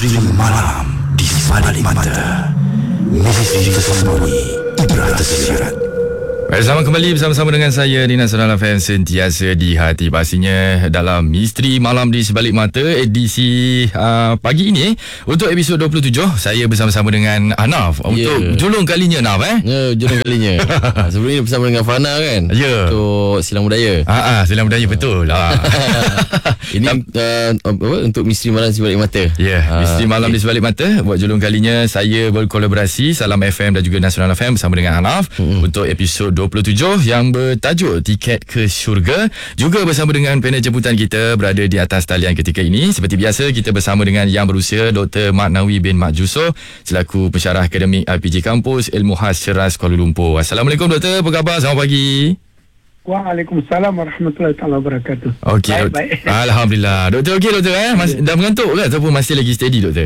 Misteri Malam di Sebalik Mata. Misteri tersembunyi ibrah tersirat. Bersama kembali bersama-sama dengan saya di Nasional FM, sentiasa di hati. Pastinya dalam Misteri Malam di Sebalik Mata edisi pagi ini, untuk episod 27, saya bersama-sama dengan Anaf untuk julung kalinya, Anaf julung kalinya. Sebelum ini bersama dengan Fana kan. Untuk Silang Budaya. Silang Budaya, betul. Ini untuk Misteri Malam di Sebalik Mata. Misteri Malam di Sebalik Mata. Buat julung kalinya saya berkolaborasi Salam FM dan juga Nasional FM bersama dengan Anaf untuk episod 27 yang bertajuk Tiket ke Syurga. Juga bersama dengan panel jemputan kita berada di atas talian ketika ini. Seperti biasa, kita bersama dengan Yang Berusia Dr. Mat Nawi bin Mat Jusoh selaku pensyarah akademik RPG Kampus Ilmu Khas Ceras Kuala Lumpur. Assalamualaikum Doktor, apa khabar? Selamat pagi. Waalaikumsalam warahmatullahi wabarakatuh. Okey, baik. Alhamdulillah. Doktor okey Doktor dah mengantuk ke ataupun masih lagi steady Doktor?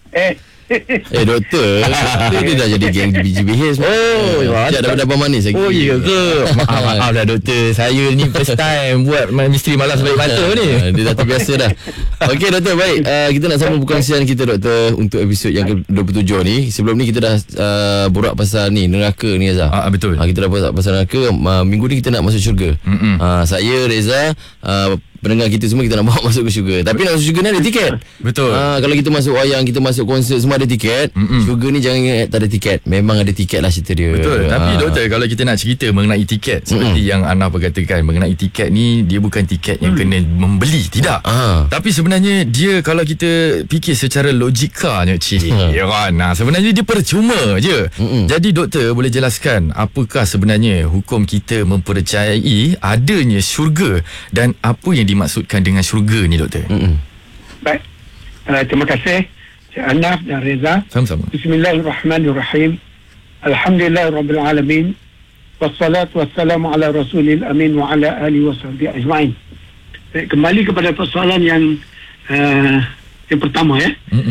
Doktor dia dah jadi geng BGBH. Dia dah dapat manis lagi. Oh iya ke? Maaf dah Doktor, saya ni first time buat Misteri Malam Sebalik Mata ni. Dia dah terbiasa dah. Okey Doktor, baik. Kita nak sambung perkongsian kita Doktor untuk episod yang ke-27 ni. Sebelum ni kita dah borak pasal ni neraka ni Azhar. Betul. Kita dah borak pasal neraka. Minggu ni kita nak masuk syurga. Saya, Reza, pendengar kita semua, kita nak bawa masuk ke syurga. Tapi nak masuk syurga ni ada tiket. Betul. Kalau kita masuk wayang, kita masuk konsert, semua ada tiket. Syurga ni jangan ingat tak ada tiket. Memang ada tiket lah cerita dia. Betul. Tapi Doktor, kalau kita nak cerita mengenai tiket, seperti yang Anaf berkatakan, mengenai tiket ni, dia bukan tiket yang kena membeli, tidak. Tapi sebenarnya dia, kalau kita fikir secara logikanya, ya kan, sebenarnya dia percuma je. Jadi Doktor boleh jelaskan apakah sebenarnya hukum kita mempercayai adanya syurga dan apa yang dimaksudkan dengan syurga ni Doktor? Baik. Terima kasih Cik Anaf dan Reza. Sama-sama. Bismillahirrahmanirrahim. Alhamdulillahirabbil alamin. Wassalatu wassalamu ala rasulil amin wa ala alihi wasahbihi ajma'in. Kembali kepada persoalan yang pertama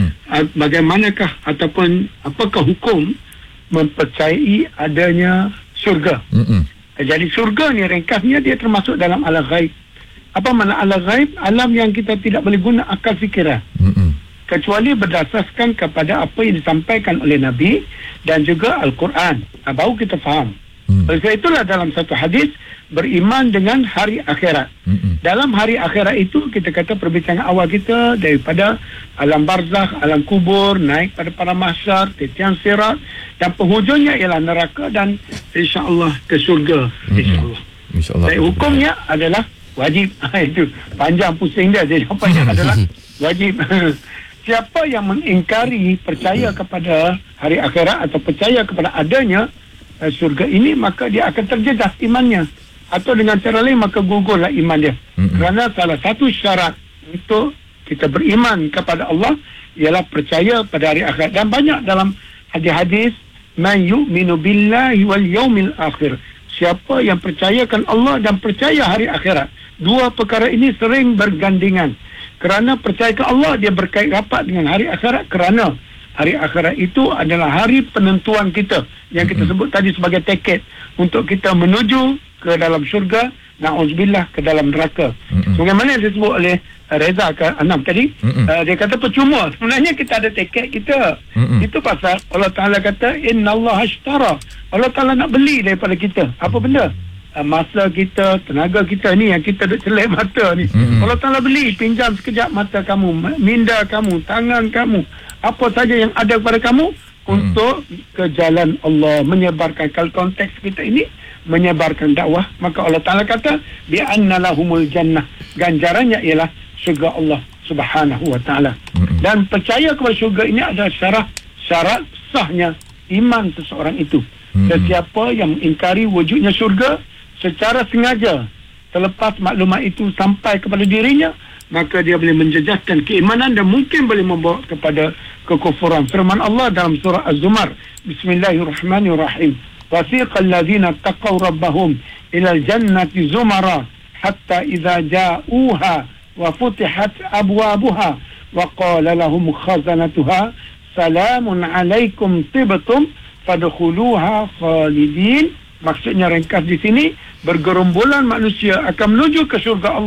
bagaimanakah ataupun apakah hukum mempercayai adanya syurga? Jadi syurga ni ringkasnya dia termasuk dalam alam ghaib. Apa makna alam ghaib? Alam yang kita tidak boleh guna akal fikiran. Kecuali berdasarkan kepada apa yang disampaikan oleh Nabi dan juga Al-Quran. Baru kita faham. Oleh sebab itulah dalam satu hadis, beriman dengan hari akhirat. Dalam hari akhirat itu, kita kata perbincangan awal kita daripada alam barzakh, alam kubur, naik pada para mahsyar, titian sirat, dan penghujungnya ialah neraka dan insya-Allah ke syurga. InsyaAllah. Dan hukumnya adalah wajib. Itu panjang pusing dia. Jadi jawapannya adalah wajib. Siapa yang mengingkari percaya kepada hari akhirat atau percaya kepada adanya syurga ini, maka dia akan terjejas imannya. Atau dengan cara lain, maka gugurlah iman dia. Kerana salah satu syarat untuk kita beriman kepada Allah ialah percaya pada hari akhirat. Dan banyak dalam hadis-hadis, man yu'minu billahi wal yaumil akhir. Siapa yang percayakan Allah dan percaya hari akhirat. Dua perkara ini sering bergandengan. Kerana percayakan Allah, dia berkait rapat dengan hari akhirat. Kerana hari akhirat itu adalah hari penentuan kita, yang kita sebut tadi sebagai tiket untuk kita menuju ke dalam syurga, na'udzubillah, ke dalam neraka. Bagaimana yang disebut oleh Reza ke Anam tadi, dia kata percuma. Sebenarnya kita ada tiket kita. Itu pasal Allah Ta'ala kata innallaha ashtara. Allah Ta'ala nak beli daripada kita. Apa benda? Masa kita, tenaga kita ni yang kita duk celek mata ni. Allah Ta'ala beli, pinjam sekejap mata kamu, minda kamu, tangan kamu, apa saja yang ada kepada kamu untuk ke jalan Allah, menyebarkan. Kalau konteks kita ini menyebarkan dakwah, maka Allah Ta'ala kata bi'anna lahumul jannah, ganjarannya ialah syurga Allah Subhanahu wa Ta'ala. Dan percaya kepada syurga ini adalah syarat sahnya iman seseorang itu. Sesiapa yang mengingkari wujudnya syurga secara sengaja, terlepas maklumat itu sampai kepada dirinya, maka dia boleh menjejaskan keimanan dan mungkin boleh membawa kepada kekufuran. Firman Allah dalam surah Az-Zumar, Bismillahirrahmanirrahim. Wasiqal ladzina taqaw rabbahum ilal jannati zumara hatta idza ja'uha wa futihat abwabuha wa qala lahum khazanatuha salamun alaikum tibtum fadkhuluha khalidin. Maksudnya ringkas di sini, bergerombolan manusia akan menuju ke syurga Allah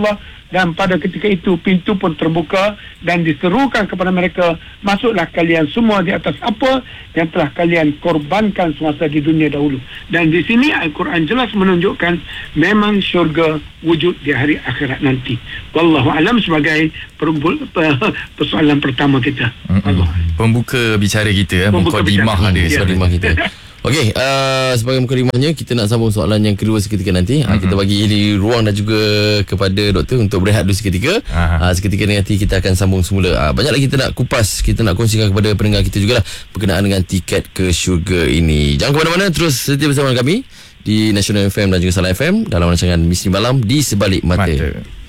dan pada ketika itu pintu pun terbuka dan diserukan kepada mereka, masuklah kalian semua di atas apa yang telah kalian korbankan semasa di dunia dahulu. Dan di sini Al-Quran jelas menunjukkan memang syurga wujud di hari akhirat nanti. Wallahu alam sebagai persoalan pertama kita. Pembuka bicara kita, mukadimah dia. Mukadimah kita. Okey, sebagai mukadimahnya kita nak sambung soalan yang kedua seketika nanti. Kita bagi ruang dan juga kepada doktor untuk berehat dulu seketika. Seketika nanti kita akan sambung semula. Banyak lagi kita nak kupas, kita nak kongsikan kepada pendengar kita jugalah berkenaan dengan tiket ke syurga ini. Jangan ke mana-mana, terus setia bersama kami di National FM dan juga Salah FM dalam rancangan Misteri Malam di Sebalik Mata.